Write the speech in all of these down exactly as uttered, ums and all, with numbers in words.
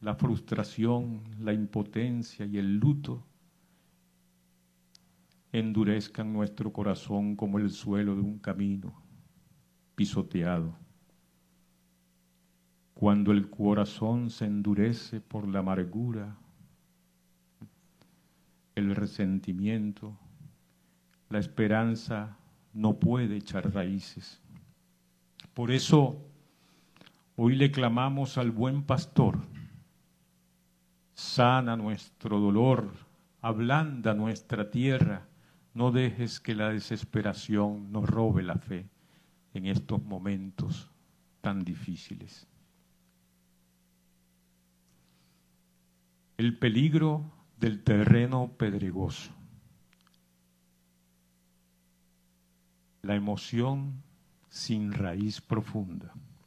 la frustración, la impotencia y el luto endurezcan nuestro corazón como el suelo de un camino pisoteado. Cuando el corazón se endurece por la amargura, el resentimiento, la esperanza no puede echar raíces. Por eso, hoy le clamamos al buen pastor: sana nuestro dolor, ablanda nuestra tierra, no dejes que la desesperación nos robe la fe en estos momentos tan difíciles. El peligro del terreno pedregoso. La emoción sin raíz profunda.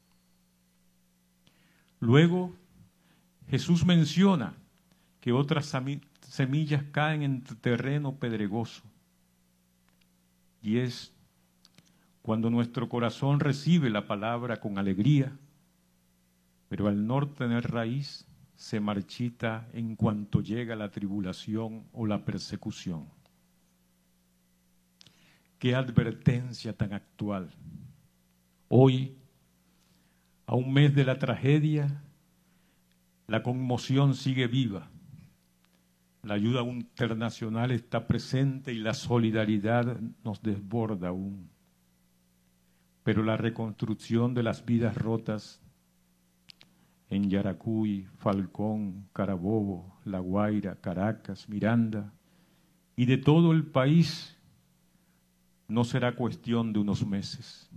Luego, Jesús menciona que otras semillas caen en terreno pedregoso. Y es cuando nuestro corazón recibe la palabra con alegría, pero al no tener raíz, se marchita en cuanto llega la tribulación o la persecución. ¡Qué advertencia tan actual! Hoy, a un mes de la tragedia, la conmoción sigue viva. La ayuda internacional está presente y la solidaridad nos desborda aún. Pero la reconstrucción de las vidas rotas en Yaracuy, Falcón, Carabobo, La Guaira, Caracas, Miranda y de todo el país no será cuestión de unos meses.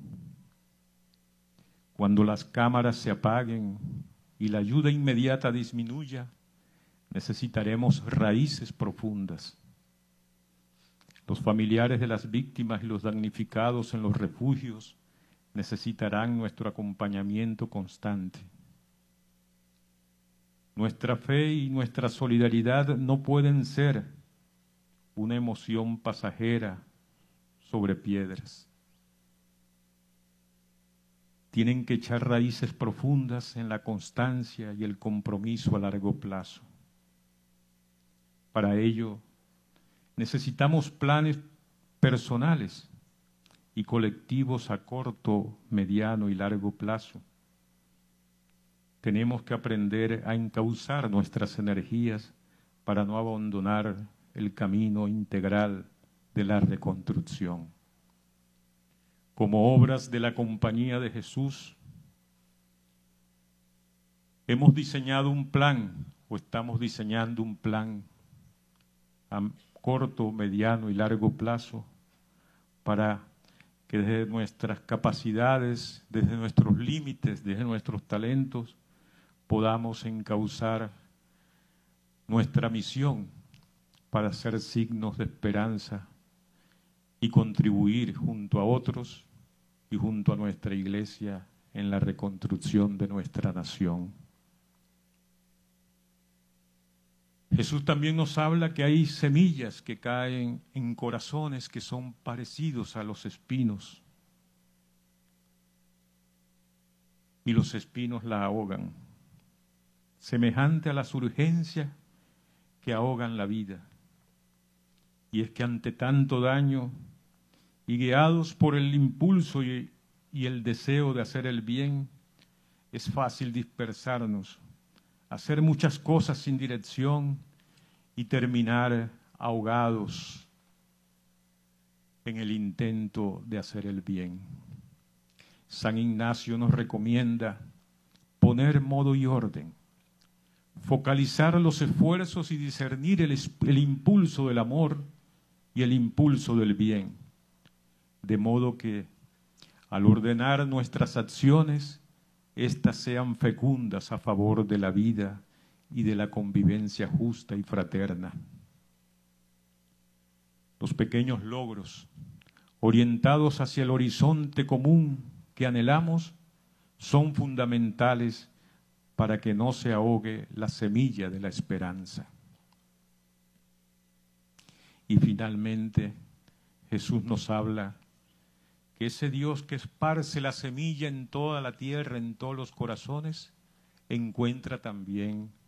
Cuando las cámaras se apaguen y la ayuda inmediata disminuya, necesitaremos raíces profundas. Los familiares de las víctimas y los damnificados en los refugios necesitarán nuestro acompañamiento constante. Nuestra fe y nuestra solidaridad no pueden ser una emoción pasajera sobre piedras. Tienen que echar raíces profundas en la constancia y el compromiso a largo plazo. Para ello, necesitamos planes personales y colectivos a corto, mediano y largo plazo. Tenemos que aprender a encauzar nuestras energías para no abandonar el camino integral de la reconstrucción. Como obras de la Compañía de Jesús, hemos diseñado un plan, o estamos diseñando un plan a corto, mediano y largo plazo para que desde nuestras capacidades, desde nuestros límites, desde nuestros talentos, podamos encauzar nuestra misión para ser signos de esperanza y contribuir junto a otros y junto a nuestra iglesia en la reconstrucción de nuestra nación. Jesús también nos habla que hay semillas que caen en corazones que son parecidos a los espinos y los espinos la ahogan, semejante a las urgencias que ahogan la vida. Y es que ante tanto daño y guiados por el impulso y, y el deseo de hacer el bien, es fácil dispersarnos, hacer muchas cosas sin dirección y terminar ahogados en el intento de hacer el bien. San Ignacio nos recomienda poner modo y orden, focalizar los esfuerzos y discernir el, el impulso del amor y el impulso del bien, de modo que al ordenar nuestras acciones, éstas sean fecundas a favor de la vida y de la convivencia justa y fraterna. Los pequeños logros, orientados hacia el horizonte común que anhelamos, son fundamentales para que no se ahogue la semilla de la esperanza. Y finalmente, Jesús nos habla que ese Dios que esparce la semilla en toda la tierra, en todos los corazones, encuentra también